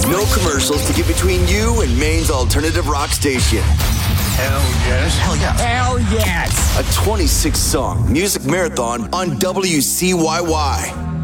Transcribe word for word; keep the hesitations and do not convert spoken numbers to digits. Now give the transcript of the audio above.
No commercials to get between you and Maine's alternative rock station. Hell yes. Hell yes. Hell yes. A twenty-six song music marathon on W C Y Y.